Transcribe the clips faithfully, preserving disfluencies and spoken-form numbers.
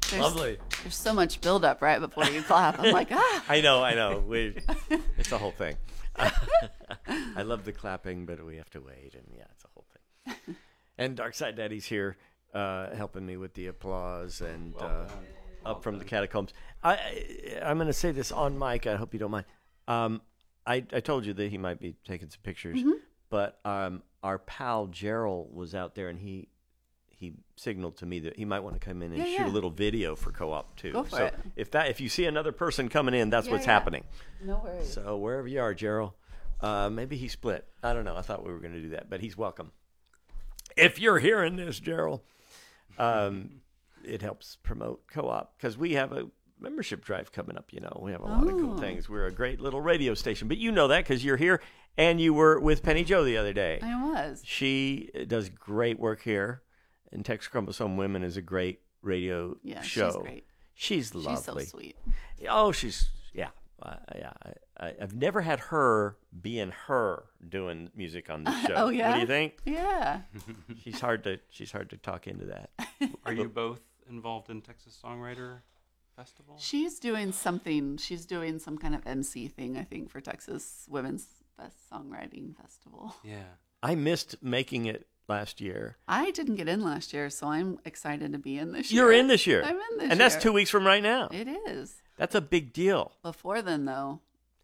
There's, Lovely. There's so much buildup right before you clap. I'm like, ah. I know, I know. We, it's a whole thing. I love the clapping, but we have to wait, and yeah, it's a whole thing. And Darkside Daddy's here, uh, helping me with the applause and Well uh, done. Well up from done. the catacombs. I, I I'm going to say this on mic. I hope you don't mind. Um, I I told you that he might be taking some pictures, Mm-hmm. but um, our pal Gerald was out there, and he. He signaled to me that he might want to come in and Yeah, shoot yeah. a little video for co-op too. Go for so it. if that if you see another person coming in, that's Yeah, what's yeah. happening. No worries. So wherever you are, Gerald, uh, maybe he split. I don't know. I thought we were going to do that, but he's welcome. If you're hearing this, Gerald, um, it helps promote co-op because we have a membership drive coming up. You know, we have a lot of cool Oh. things. We're a great little radio station, but you know that because you're here and you were with Penny Joe the other day. I was. She does great work here, and Tex Chromosome Women is a great radio Yeah, show. she's great. She's lovely. She's so sweet. Oh, she's yeah, uh, yeah. I, I, I've never had her being her doing music on this show. Oh, yeah? What do you think? Yeah. She's hard to she's hard to talk into that. Are you both involved in Texas Songwriter Festival? She's doing something. She's doing some kind of M C thing, I think, for Texas Women's Best Songwriting Festival. Yeah. I missed making it last year. I didn't get in last year, so I'm excited to be in this year. You're in this year. I'm in this and that's year. two weeks from right now. It is. That's a big deal. Before then, though,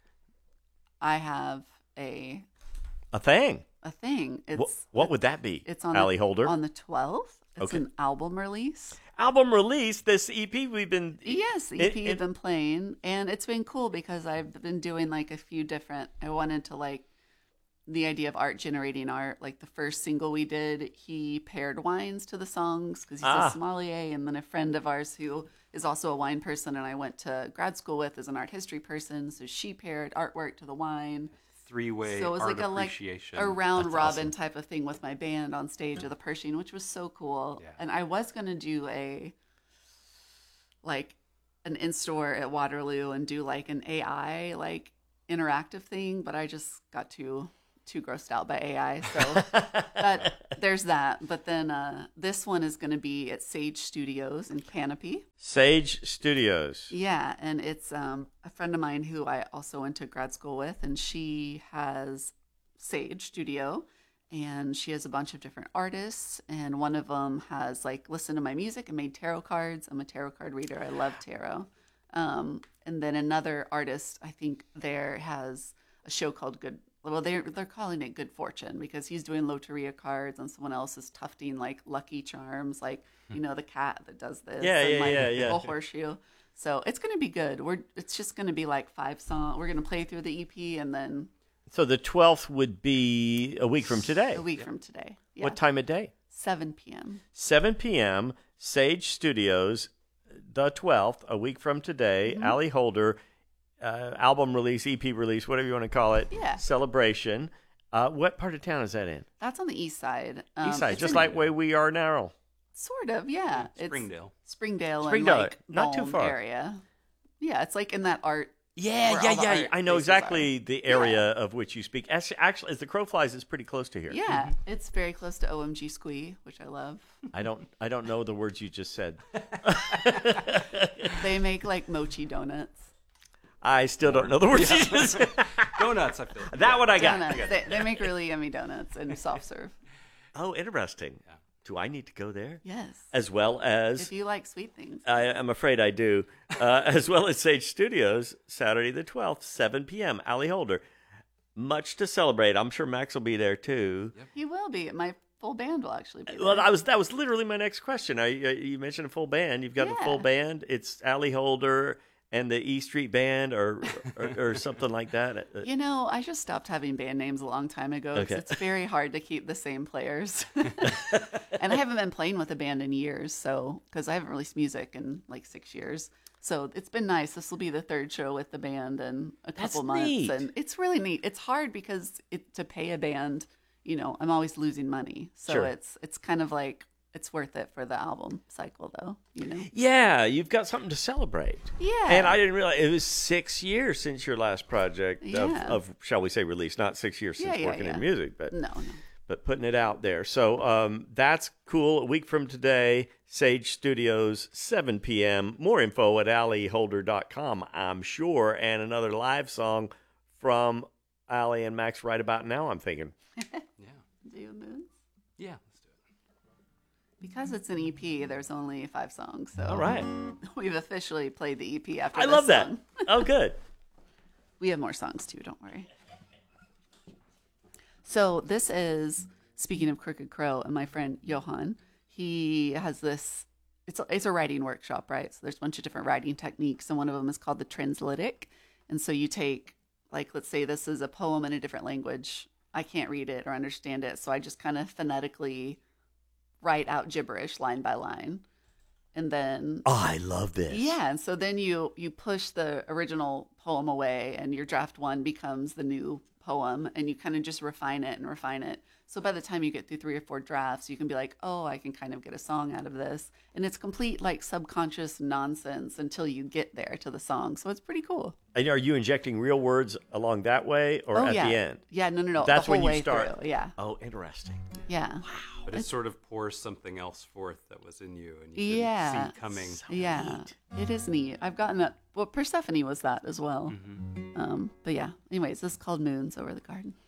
I have a A thing. a thing. It's What, what would that be? It's on Allie the, Holder. on the twelfth. It's Okay. an album release. Album release. This E P we've been. Yes, the It- E P it- I've been playing, and it's been cool because I've been doing like a few different. I wanted to like the idea of art generating art. Like the first single we did, he paired wines to the songs because he's Ah. a sommelier, and then a friend of ours who is also a wine person, and I went to grad school with is an art history person, so she paired artwork to the wine. Three-way So it was art like a like appreciation. a round That's robin awesome. type of thing with my band on stage of the Pershing, which was so cool. Yeah. And I was gonna do a like an in-store at Waterloo and do like an A I like interactive thing, but I just got too too grossed out by A I. So that there's that. But then uh, this one is gonna be at Sage Studios in Canopy. Sage Studios. Yeah, and it's um, a friend of mine who I also went to grad school with, and she has Sage Studio, and she has a bunch of different artists, and one of them has like listened to my music and made tarot cards. I'm a tarot card reader. I love tarot. Um, and then another artist, I think there has a show called Good. Well, they're they're calling it Good Fortune because he's doing loteria cards, and someone else is tufting like Lucky Charms, like you know the cat that does this. Yeah, and, yeah, like, yeah, yeah. A horseshoe. So it's gonna be good. We're it's just gonna be like five songs. We're gonna play through the E P and then So the twelfth would be a week from today. a week from today. Yeah. What time of day? seven p.m. seven p.m. Sage Studios, the twelfth, a week from today. Mm-hmm. Allie Holder, uh, album release, E P release, whatever you want to call it. Yeah. Celebration. Uh, what part of town is that in? That's on the east side. Um, East side, it's just in- like where we are now. sort of, yeah. It's Springdale. Springdale, Springdale, and like not too Balm far. area. Yeah, it's like in that art. Yeah, where yeah, all the yeah. art I know places exactly are. the area of which you speak. As- Actually, as the crow flies, it's pretty close to here. Yeah, it's very close to O M G Squee, which I love. I don't, I don't know the words you just said. They make like mochi donuts. I still don't know the words you just said. Donuts, I feel. That one I got. I Donuts. got. They, they make really yummy donuts and soft serve. Oh, interesting. Do I need to go there? Yes. As well as If you like sweet things. I am afraid I do, uh, as well as Sage Studios, Saturday the twelfth, seven p.m. Allie Holder. Much to celebrate. I'm sure Max will be there too. He will be. My full band will actually be there. Well, I was that was literally my next question. I, I, you mentioned a full band. You've got a Yeah. full band. It's Allie Holder and the E Street Band, or or, or something like that. You know, I just stopped having band names a long time ago because Okay. it's very hard to keep the same players. And I haven't been playing with a band in years, so because I haven't released music in like six years. So it's been nice. This will be the third show with the band in a That's couple months, neat. and it's really neat. It's hard because it, to pay a band, you know, I'm always losing money, so Sure. it's it's kind of like it's worth it for the album cycle, though. You know, Yeah, you've got something to celebrate. yeah. And I didn't realize it was six years since your last project of, Yeah. of shall we say, release. Not six years since Yeah, yeah, working yeah. in music, but no, no. but putting it out there. So um, that's cool. A week from today, Sage Studios, seven p.m. More info at Allie Holder dot com, I'm sure. And another live song from Allie and Max right about now, I'm thinking. Yeah. Do moons? Yeah, let's do it. Because it's an E P, there's only five songs. So All right. we've officially played the E P after I this love that. song. Oh, good. We have more songs too, don't worry. So this is, speaking of Crooked Crow and my friend Johan, he has this, it's a, it's a writing workshop, right? So there's a bunch of different writing techniques, and one of them is called the translytic. And so you take, like, let's say this is a poem in a different language. I can't read it or understand it, so I just kind of phonetically write out gibberish line by line. And then Oh, I love this. yeah, and so then you you push the original poem away, and your draft one becomes the new poem, and you kind of just refine it and refine it. So by the time you get through three or four drafts, you can be like, oh, I can kind of get a song out of this. And it's complete like subconscious nonsense until you get there to the song. So it's pretty cool. And are you injecting real words along that way or oh at yeah, the end? yeah, no, no, no. That's the whole when you way start. through. Yeah, Oh, interesting. yeah, But it sort of pours something else forth that was in you and you didn't yeah, see coming. yeah. neat. It is neat. I've gotten that. Well, Persephone was that as well. Mm-hmm. Um, but yeah. Anyways, this is called Moons Over the Garden.